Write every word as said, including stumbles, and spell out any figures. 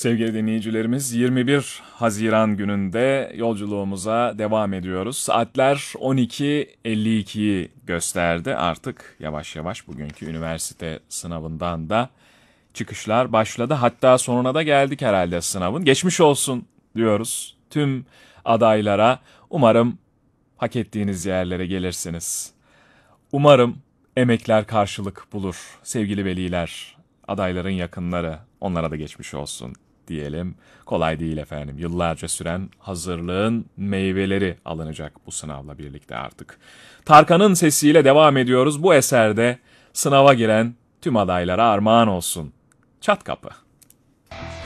Sevgili dinleyicilerimiz, yirmi bir Haziran gününde yolculuğumuza devam ediyoruz. Saatler on iki elli ikiyi gösterdi. Artık yavaş yavaş bugünkü üniversite sınavından da çıkışlar başladı. Hatta sonuna da geldik herhalde sınavın. Geçmiş olsun diyoruz tüm adaylara. Umarım hak ettiğiniz yerlere gelirsiniz. Umarım emekler karşılık bulur. Sevgili veliler, adayların yakınları, onlara da geçmiş olsun diyelim. Kolay değil efendim. Yıllarca süren hazırlığın meyveleri alınacak bu sınavla birlikte artık. Tarkan'ın sesiyle devam ediyoruz. Bu eserde sınava giren tüm adaylara armağan olsun. Çat kapı.